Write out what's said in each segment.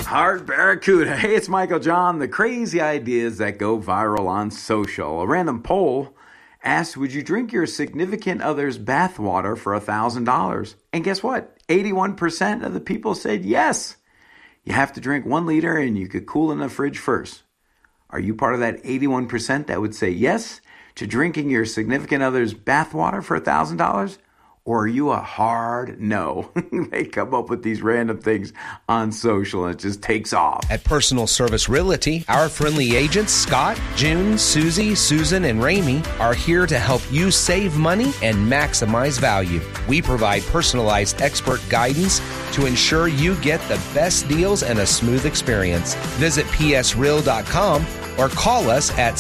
Heart Barracuda. Hey, it's Michael John. The crazy ideas that go viral on social. A random poll asked, would you drink your significant other's bathwater for $1,000? And guess what? 81% of the people said yes. You have to drink 1 liter and you could cool in the fridge first. Are you part of that 81% that would say yes to drinking your significant other's bathwater for $1,000? Or are you a hard no? They come up with these random things on social and it just takes off. At Personal Service Realty, our friendly agents, Scott, June, Susie, Susan, and Ramey, are here to help you save money and maximize value. We provide personalized expert guidance to ensure you get the best deals and a smooth experience. Visit psreal.com or call us at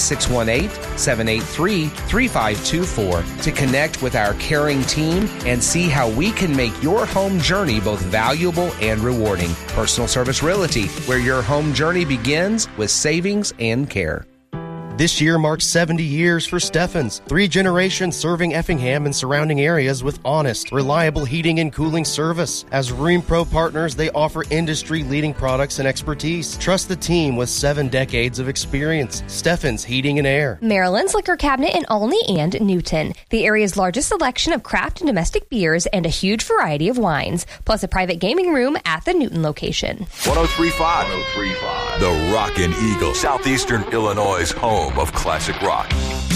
618-783-3524 to connect with our caring team and see how we can make your home journey both valuable and rewarding. Personal Service Realty, where your home journey begins with savings and care. This year marks 70 years for Steffens, 3 generations serving Effingham and surrounding areas with honest, reliable heating and cooling service. As Rheem Pro partners, they offer industry-leading products and expertise. Trust the team with 7 decades of experience. Steffens Heating and Air. Maryland's Liquor Cabinet in Olney and Newton. The area's largest selection of craft and domestic beers and a huge variety of wines, plus a private gaming room at the Newton location. 103.5. The Rockin' Eagle, Southeastern Illinois' home of classic rock.